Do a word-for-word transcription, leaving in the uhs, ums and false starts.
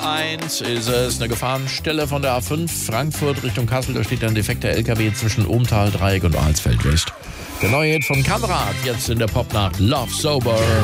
eins ist es, eine Gefahrenstelle von der A fünf, Frankfurt Richtung Kassel. Da steht ein defekter L K W zwischen Ohmtal, Dreieck und Alsfeld West. Der neue Hit von Konrad, jetzt in der Popnacht, Love Sober.